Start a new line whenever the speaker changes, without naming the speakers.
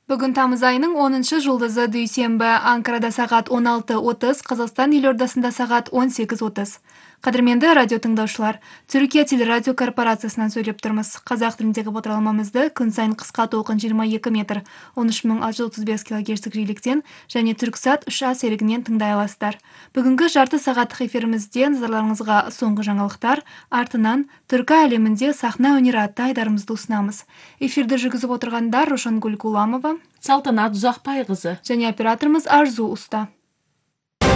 Бүгін тамыз айының 10-шы жұлдызы дүйсенбі. Анкарада сағат 16:30, Қазақстан елордасында сағат 18:30. Қадірменді радио тыңдаушылар, Түркия телерадио корпорациясынан сөйлеп тұрмыз. Қазақ тіліндегі бағдарламамызды күн сайын қысқа толқын 22 метр, 13635 кГц жиіліктен және Түрксат 3А серігінен тыңдай аласыздар. Бүгінгі жарты сағаттық эфирімізде назарларыңызға соңғы жаңалықтар, артынан түркі әлемінде сахна өнері атты айдарымызды ұсынамыз. Эфирді жүргізіп отырғандар Рошангүл Гуламова,
Салтанат Ұзақбайқызы
және операторымыз Арзу Уста.